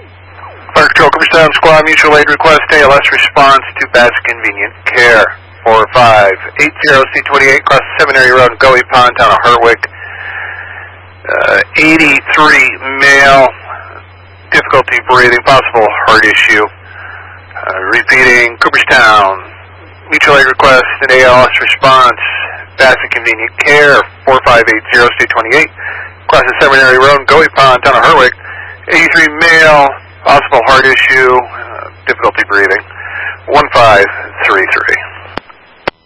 Fire Control, Cooperstown Squad, mutual aid request, ALS response to Bass Convenient Care. 4580C28, across the Seminary Road in Goey Pond, town of Hartwick. 83 male, difficulty breathing, possible heart issue. Repeating, Cooperstown, mutual aid request and ALS response, Bass Convenient Care. 4580C28, across the Seminary Road in Goey Pond, town of Hartwick. 83 male, possible heart issue, difficulty breathing. 1533.